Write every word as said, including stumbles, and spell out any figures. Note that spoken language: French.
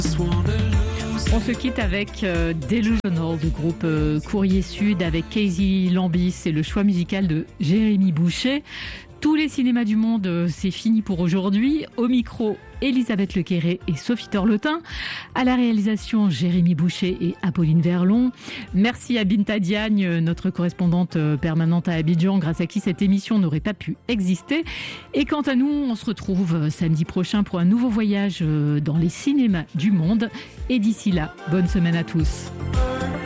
On se quitte avec euh, Delusional du groupe euh, Courrier Sud avec Casey Lambis et le choix musical de Jérémy Boucher. Tous les cinémas du monde, euh, c'est fini pour aujourd'hui. Au micro, Elisabeth Lequéré et Sophie Torlotin. À la réalisation, Jérémy Boucher et Apolline Verlon. Merci à Binta Diagne, notre correspondante permanente à Abidjan, grâce à qui cette émission n'aurait pas pu exister. Et quant à nous, on se retrouve samedi prochain pour un nouveau voyage dans les cinémas du monde. Et d'ici là, bonne semaine à tous.